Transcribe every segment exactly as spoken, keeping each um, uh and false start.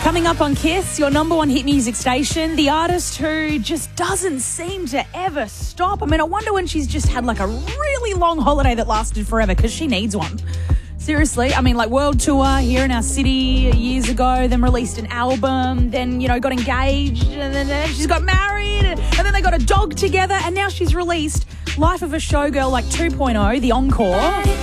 Coming up on Kiss, your number one hit music station, the artist who just doesn't seem to ever stop. I mean, I wonder when she's just had like a really long holiday that lasted forever, because she needs one. Seriously, I mean, like world tour here in our city years ago, then released an album, then, you know, got engaged, and then, then she's got married, and, and then they got a dog together, and now she's released Life of a Showgirl like two point oh, the encore.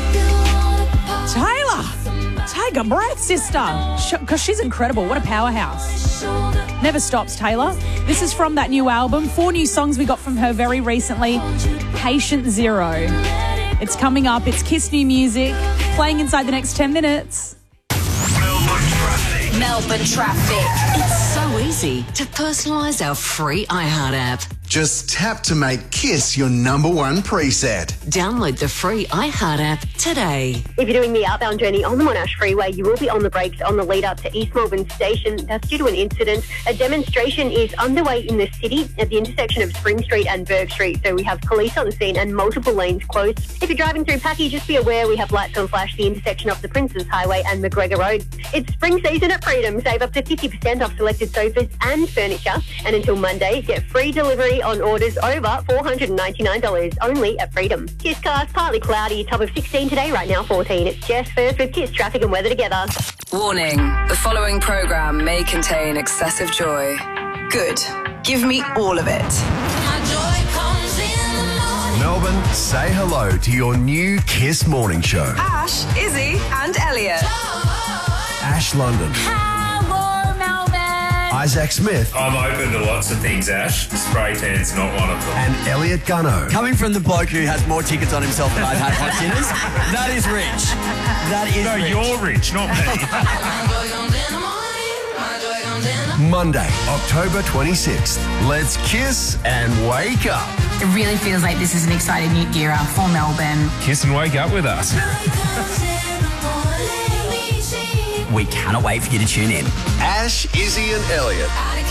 Taylor, take a breath, sister, because she's incredible. What a powerhouse. Never stops, Taylor. This is from that new album. Four new songs we got from her very recently. Patient Zero. It's coming up. It's Kiss New Music, playing inside the next ten minutes. Melbourne traffic. Melbourne traffic. It's so easy to personalise our free iHeart app. Just tap to make Kiss your number one preset. Download the free iHeart app today. If you're doing the outbound journey on the Monash Freeway, you will be on the brakes on the lead up to East Melbourne Station. That's due to an incident. A demonstration is underway in the city at the intersection of Spring Street and Burke Street. So we have police on the scene and multiple lanes closed. If you're driving through Packy, just be aware we have lights on flash the intersection of the Princes Highway and McGregor Road. It's spring season at Freedom. Save up to fifty percent off selected sofas and furniture. And until Monday, get free delivery on orders over four hundred ninety-nine dollars only at Freedom. Kiss cars, partly cloudy, top of sixteen today, right now fourteen. It's Jess first with Kiss traffic and weather together. Warning, the following programme may contain excessive joy. Good. Give me all of it. Melbourne, say hello to your new Kiss morning show. Ash, Izzy and Elliot. Ash London. Isaac Smith. I'm open to lots of things, Ash. Spray tan's not one of them. And Elliot Gunno. Coming from the bloke who has more tickets on himself than I've had hot dinners, that is rich. That is no, rich. you're rich, not me. Monday, October twenty-sixth. Let's kiss and wake up. It really feels like this is an exciting new era for Melbourne. Kiss and wake up with us. We cannot wait for you to tune in. Ash, Izzy and Elliot.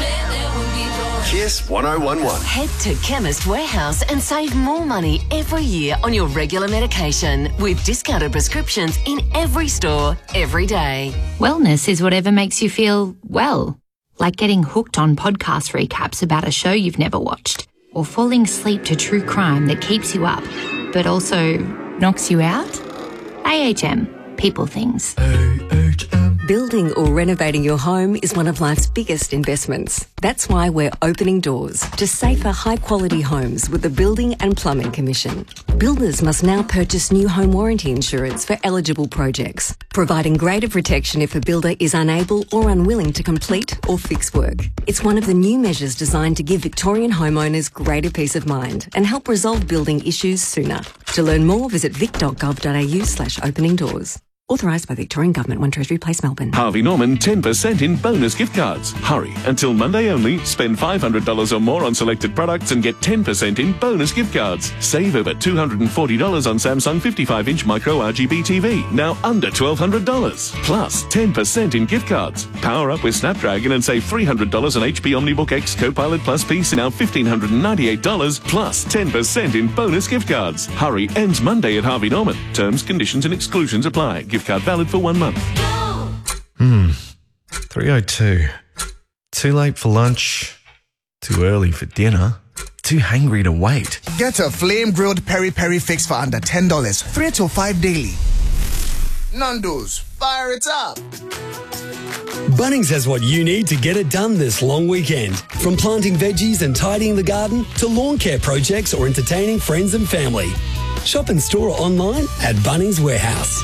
Kiss one oh one one. Head to Chemist Warehouse and save more money every year on your regular medication with discounted prescriptions in every store, every day. Wellness is whatever makes you feel well, like getting hooked on podcast recaps about a show you've never watched, or falling asleep to true crime that keeps you up, but also knocks you out. A H M, people things. A H M. Building or renovating your home is one of life's biggest investments. That's why we're opening doors to safer, high-quality homes with the Building and Plumbing Commission. Builders must now purchase new home warranty insurance for eligible projects, providing greater protection if a builder is unable or unwilling to complete or fix work. It's one of the new measures designed to give Victorian homeowners greater peace of mind and help resolve building issues sooner. To learn more, visit vic dot gov dot a u slash opening doors. Authorised by Victorian Government, One Treasury Place, Melbourne. Harvey Norman, ten percent in bonus gift cards. Hurry, until Monday only. Spend five hundred dollars or more on selected products and get ten percent in bonus gift cards. Save over two hundred forty dollars on Samsung fifty-five inch micro R G B T V, now under twelve hundred dollars. Plus ten percent in gift cards. Power up with Snapdragon and save three hundred dollars on H P OmniBook X Copilot Plus P C, now one thousand five hundred ninety-eight dollars, plus ten percent in bonus gift cards. Hurry, ends Monday at Harvey Norman. Terms, conditions and exclusions apply. Gift card valid for one month. Hmm. three oh two. Too late for lunch. Too early for dinner. Too hungry to wait. Get a flame-grilled peri-peri fix for under ten dollars. Three till five daily. Nando's, fire it up. Bunnings has what you need to get it done this long weekend. From planting veggies and tidying the garden to lawn care projects or entertaining friends and family. Shop in store or online at Bunnings Warehouse.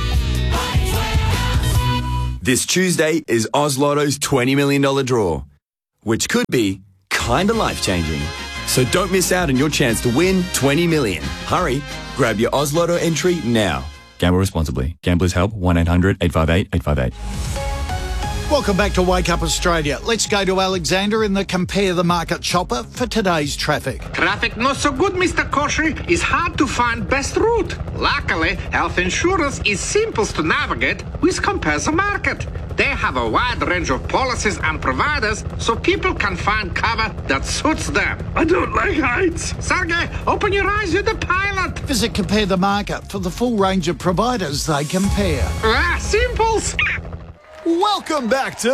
This Tuesday is Oz Lotto's twenty million dollars draw, which could be kinda life-changing. So don't miss out on your chance to win twenty million dollars. Hurry, grab your Oz Lotto entry now. Gamble responsibly. Gamblers Help, one eight hundred eight five eight eight five eight. Welcome back to Wake Up Australia. Let's go to Alexander in the Compare the Market Chopper for today's traffic. Traffic not so good, Mister Koshy. It's hard to find best route. Luckily, health insurance is simple to navigate with Compare the Market. They have a wide range of policies and providers so people can find cover that suits them. I don't like heights. Sergey, open your eyes, you're the pilot. Visit Compare the Market for the full range of providers they compare. Ah, simples. Welcome back to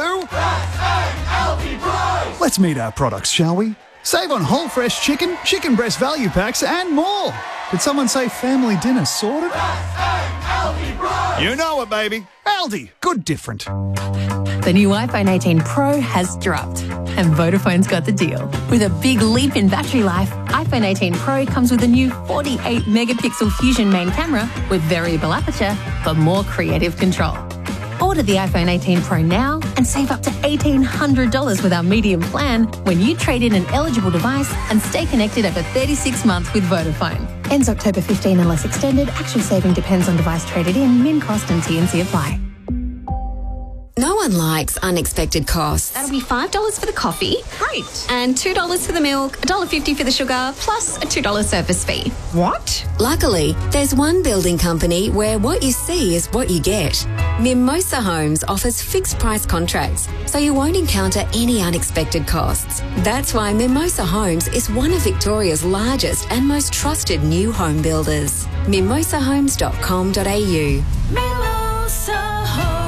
Let's meet our products, shall we? Save on whole fresh chicken, chicken breast value packs and more. Did someone say family dinner sorted? You know it, baby. Aldi, good different. The new iPhone eighteen Pro has dropped, and Vodafone's got the deal. With a big leap in battery life, iPhone eighteen Pro comes with a new forty-eight megapixel Fusion main camera with variable aperture for more creative control. Order the iPhone eighteen Pro now and save up to eighteen hundred dollars with our medium plan when you trade in an eligible device and stay connected over thirty-six months with Vodafone. Ends October fifteenth unless extended. Actual saving depends on device traded in. Min cost and T and C apply. No one likes unexpected costs. That'll be five dollars for the coffee. Great. And two dollars for the milk, one dollar fifty for the sugar, plus a two dollars service fee. What? Luckily, there's one building company where what you see is what you get. Mimosa Homes offers fixed price contracts, so you won't encounter any unexpected costs. That's why Mimosa Homes is one of Victoria's largest and most trusted new home builders. mimosa homes dot com dot a u. Mimosa Homes.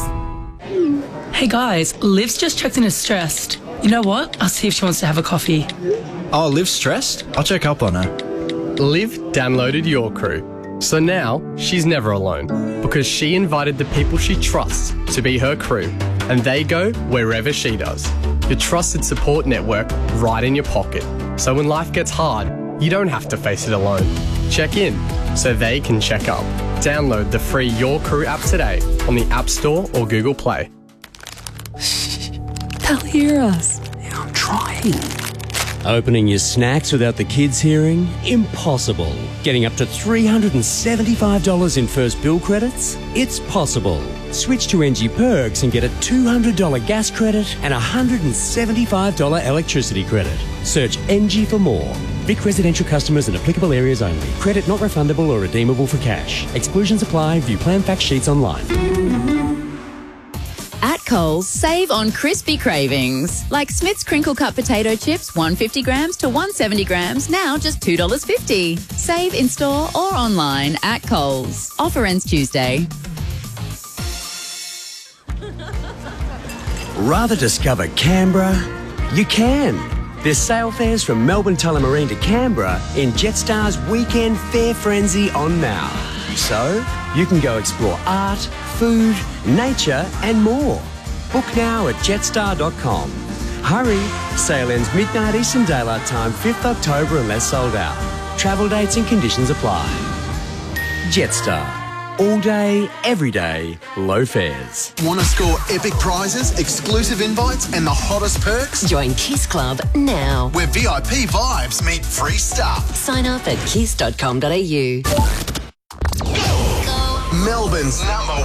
Hey guys, Liv's just checked in as stressed. You know what? I'll see if she wants to have a coffee. Oh, Liv's stressed? I'll check up on her. Liv downloaded Your Crew. So now she's never alone because she invited the people she trusts to be her crew, and they go wherever she does. Your trusted support network right in your pocket. So when life gets hard, you don't have to face it alone. Check in so they can check up. Download the free Your Crew app today on the App Store or Google Play. They'll hear us. Yeah, I'm trying. Opening your snacks without the kids hearing? Impossible. Getting up to three hundred seventy-five dollars in first bill credits? It's possible. Switch to N G Perks and get a two hundred dollars gas credit and a one hundred seventy-five dollars electricity credit. Search N G for more. Vic residential customers in applicable areas only. Credit not refundable or redeemable for cash. Exclusions apply. View plan fact sheets online. At Coles, save on crispy cravings. Like Smith's Crinkle Cut Potato Chips, one hundred fifty grams to one hundred seventy grams, now just two dollars fifty. Save in store or online at Coles. Offer ends Tuesday. Rather discover Canberra? You can. There's sail fares from Melbourne Tullamarine to Canberra in Jetstar's Weekend Fair Frenzy on now. So you can go explore art, food, nature and more. Book now at jetstar dot com. Hurry, sale ends midnight Eastern Daylight Time, fifth October unless sold out. Travel dates and conditions apply. Jetstar. All day, every day, low fares. Want to score epic prizes, exclusive invites and the hottest perks? Join Kiss Club now. Where V I P vibes meet free stuff. Sign up at kiss dot com dot a u. Melbourne's number